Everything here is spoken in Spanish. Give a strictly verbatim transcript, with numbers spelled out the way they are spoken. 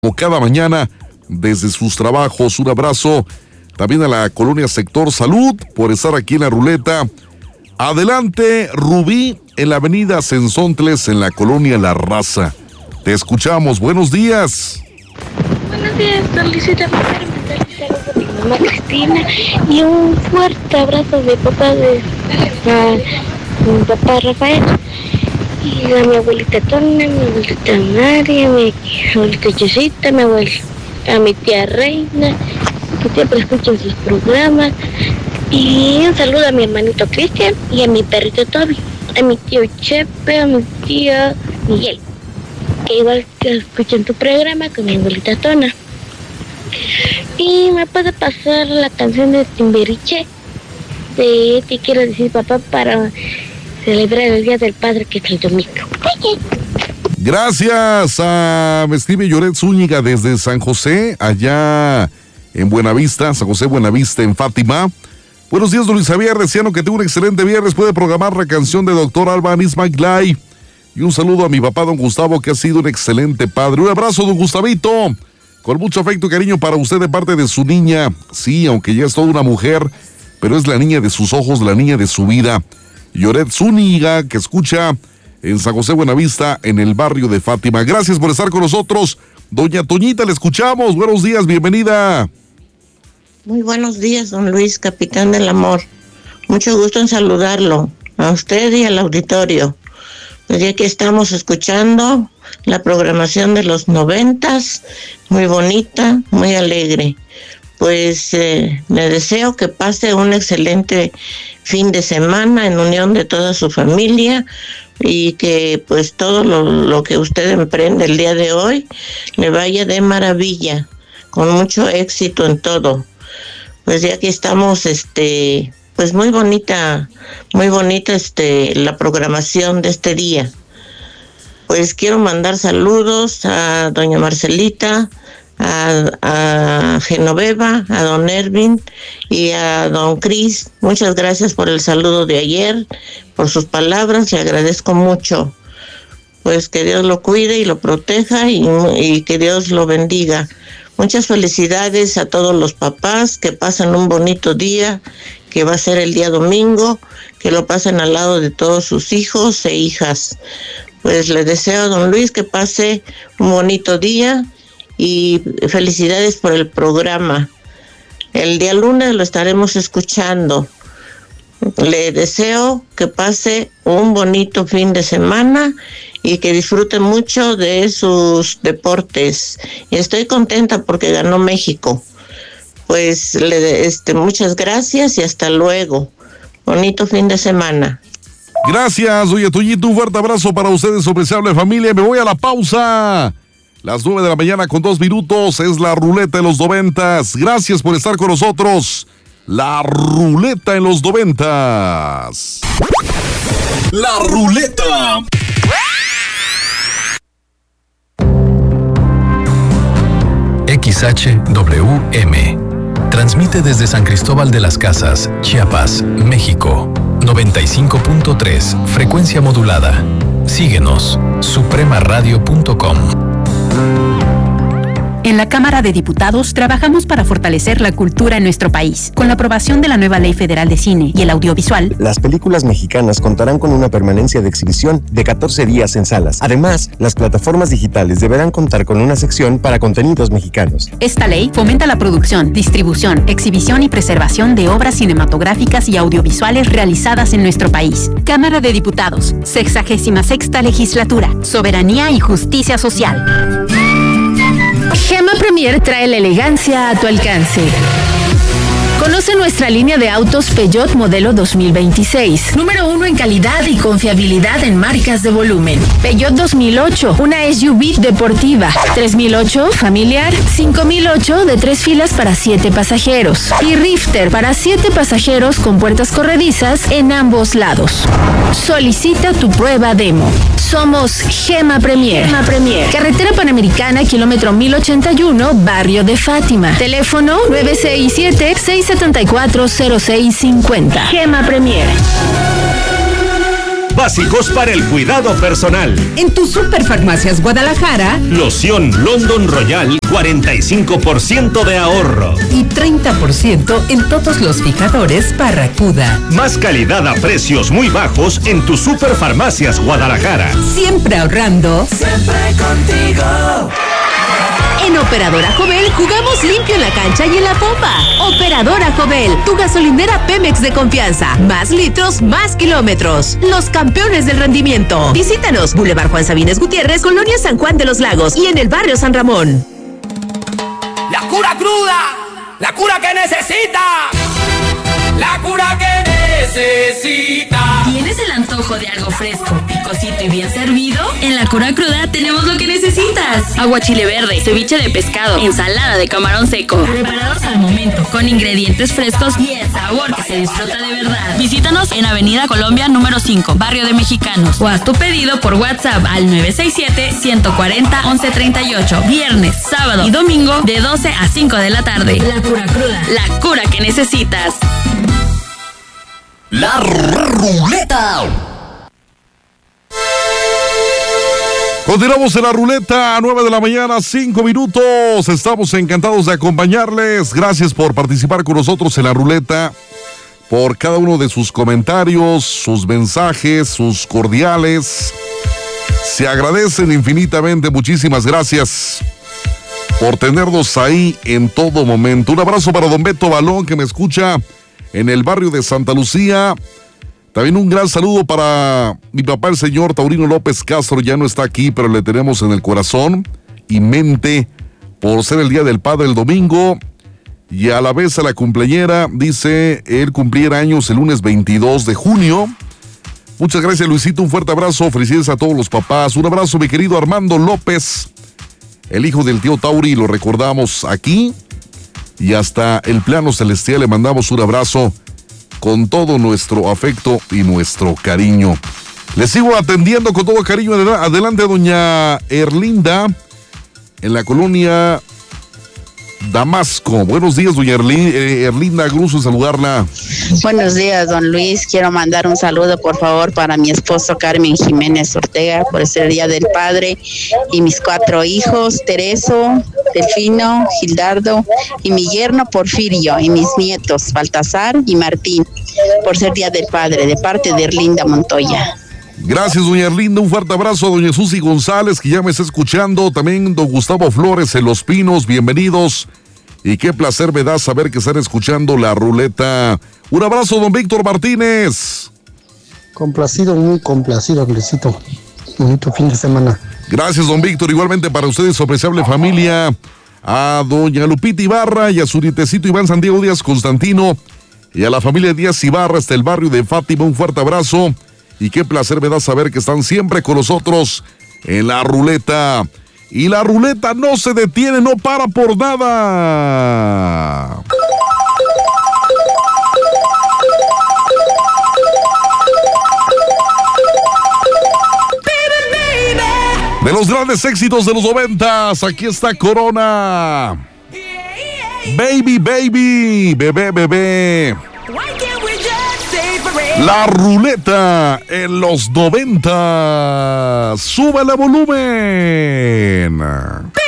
como cada mañana desde sus trabajos. Un abrazo también a la colonia Sector Salud por estar aquí en la ruleta. Adelante, Rubí, en la avenida Sensontles, en la colonia La Raza. Te escuchamos. Buenos días. Buenos días, solicita saludos a mi mamá Cristina y un fuerte abrazo de papá de a, mi papá Rafael y a mi abuelita Tona, a mi abuelita María, a mi abuelita Chesita, a mi abuela, a mi tía Reina, que siempre escuchan sus programas, y un saludo a mi hermanito Cristian y a mi perrito Toby, a mi tío Chepe, a mi tío Miguel, que igual que escuchan tu programa con mi abuelita Tona. Y me puede pasar la canción de Timbiriche de Te quiero decir papá para celebrar el Día del Padre, que es el domingo. Gracias a me escribe Lloret Zúñiga desde San José, allá en Buenavista, San José Buenavista, en Fátima. Buenos días, don Luis Javier, deseando que tenga un excelente viernes. Puede programar la canción de doctor Albanis Maglay. Y un saludo a mi papá, don Gustavo, que ha sido un excelente padre. Un abrazo, don Gustavito. Con mucho afecto y cariño para usted de parte de su niña. Sí, aunque ya es toda una mujer, pero es la niña de sus ojos, la niña de su vida. Lloret Zúñiga, que escucha en San José Buenavista, en el barrio de Fátima. Gracias por estar con nosotros. Doña Toñita, le escuchamos. Buenos días, bienvenida. Muy buenos días, don Luis, capitán del amor. Mucho gusto en saludarlo, a usted y al auditorio. Pues ya que estamos escuchando la programación de los noventas, muy bonita, muy alegre. Pues eh, le deseo que pase un excelente fin de semana en unión de toda su familia y que pues todo lo, lo que usted emprende el día de hoy le vaya de maravilla, con mucho éxito en todo. Pues ya que estamos, este, pues muy bonita, muy bonita este, la programación de este día. Pues quiero mandar saludos a doña Marcelita, a, a Genoveva, a don Ervin y a don Cris. Muchas gracias por el saludo de ayer, por sus palabras, le agradezco mucho. Pues que Dios lo cuide y lo proteja y, y que Dios lo bendiga. Muchas felicidades a todos los papás, que pasen un bonito día, que va a ser el día domingo, que lo pasen al lado de todos sus hijos e hijas. Pues le deseo a don Luis que pase un bonito día y felicidades por el programa. El día lunes lo estaremos escuchando. Le deseo que pase un bonito fin de semana y que disfrute mucho de sus deportes. Y estoy contenta porque ganó México. Pues le, este, muchas gracias y hasta luego. Bonito fin de semana. Gracias, doña Toñita, un fuerte abrazo para ustedes, apreciable familia. Me voy a la pausa. Las nueve de la mañana con dos minutos, es la ruleta de los noventas. Gracias por estar con nosotros. La ruleta en los noventas. La ruleta. X H W M transmite desde San Cristóbal de las Casas, Chiapas, México. noventa y cinco punto tres, frecuencia modulada. Síguenos, suprema radio punto com. En la Cámara de Diputados trabajamos para fortalecer la cultura en nuestro país. Con la aprobación de la nueva Ley Federal de Cine y el Audiovisual, las películas mexicanas contarán con una permanencia de exhibición de catorce días en salas. Además, las plataformas digitales deberán contar con una sección para contenidos mexicanos. Esta ley fomenta la producción, distribución, exhibición y preservación de obras cinematográficas y audiovisuales realizadas en nuestro país. Cámara de Diputados, sexagésima sexta legislatura, soberanía y justicia social. Gema Premier trae la elegancia a tu alcance. Conoce nuestra línea de autos Peugeot modelo dos mil veintiséis. Número uno en calidad y confiabilidad en marcas de volumen. Peugeot dos mil ocho, una S U V deportiva. tres mil ocho, familiar. cinco mil ocho, de tres filas para siete pasajeros. Y Rifter para siete pasajeros con puertas corredizas en ambos lados. Solicita tu prueba demo. Somos Gema Premier. Gema Premier. Carretera Panamericana, kilómetro mil ochenta y uno, barrio de Fátima. Teléfono nueve seis siete, seis siete cuatro, cero seis cinco cero. Gema Premier. básicos para el cuidado personal. En tu Superfarmacias Guadalajara, loción London Royal, cuarenta y cinco por ciento de ahorro. Y treinta por ciento en todos los fijadores Barracuda. Más calidad a precios muy bajos en tu Superfarmacias Guadalajara. Siempre ahorrando. Siempre contigo. En Operadora Jovel jugamos limpio en la cancha y en la pompa. Operadora Jovel, tu gasolinera Pemex de confianza. Más litros, más kilómetros. Los campeones del rendimiento. Visítanos, Boulevard Juan Sabines Gutiérrez, Colonia San Juan de los Lagos y en el barrio San Ramón. La cura cruda, la cura que necesita, la cura que necesita. ¿Tienes el antojo de algo fresco, picosito y bien servido? En La Cura Cruda tenemos lo que necesitas. Agua chile verde, ceviche de pescado, ensalada de camarón seco. Preparados al momento, con ingredientes frescos y el sabor que se disfruta de verdad. Visítanos en Avenida Colombia número cinco, Barrio de Mexicanos. O haz tu pedido por WhatsApp al nueve seis siete, ciento cuarenta, once treinta y ocho. Viernes, sábado y domingo de doce a cinco de la tarde. La Cura Cruda, la cura que necesitas. La ruleta. Continuamos en la ruleta, a nueve de la mañana, cinco minutos. Estamos encantados de acompañarles. Gracias por participar con nosotros en la ruleta, por cada uno de sus comentarios, sus mensajes, sus cordiales. Se agradecen infinitamente. Muchísimas gracias por tenernos ahí en todo momento. Un abrazo para don Beto Balón, que me escucha en el barrio de Santa Lucía. También un gran saludo para mi papá, el señor Taurino López Castro. Ya no está aquí, pero le tenemos en el corazón y mente por ser el Día del Padre el domingo. Y a la vez a la cumpleañera, dice, él cumpliera años el lunes veintidós de junio. Muchas gracias, Luisito. Un fuerte abrazo. Felicidades a todos los papás. Un abrazo, mi querido Armando López, el hijo del tío Tauri. Lo recordamos aquí. Y hasta el plano celestial le mandamos un abrazo con todo nuestro afecto y nuestro cariño. Le sigo atendiendo con todo cariño. Adelante, doña Erlinda, en la colonia Damasco. Buenos días, doña Erlinda, Erlinda, gusto en saludarla. Buenos días, don Luis. Quiero mandar un saludo, por favor, para mi esposo Carmen Jiménez Ortega, por ser el Día del Padre, y mis cuatro hijos, Tereso, Delfino, Gildardo, y mi yerno Porfirio, y mis nietos, Baltasar y Martín, por ser Día del Padre, de parte de Erlinda Montoya. Gracias, doña Erlinda. Un fuerte abrazo a doña Susi González, que ya me está escuchando. También don Gustavo Flores en Los Pinos. Bienvenidos. Y qué placer me da saber que están escuchando la ruleta. Un abrazo, don Víctor Martínez. Complacido, muy complacido, Luisito. Bonito fin de semana. Gracias, don Víctor. Igualmente para ustedes, su apreciable familia. A doña Lupita Ibarra y a su nietecito Iván Santiago Díaz Constantino. Y a la familia Díaz Ibarra hasta el barrio de Fátima. Un fuerte abrazo. Y qué placer me da saber que están siempre con nosotros en la ruleta. Y la ruleta no se detiene, no para por nada. De los grandes éxitos de los noventas, aquí está Corona. Baby, baby, bebé, bebé. La ruleta en los noventa. Sube el volumen.